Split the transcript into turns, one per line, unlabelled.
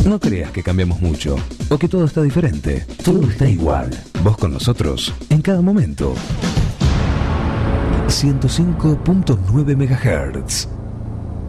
No creas que cambiamos mucho o que todo está diferente. Todo está igual. Vos con nosotros en cada momento. 105.9 MHz.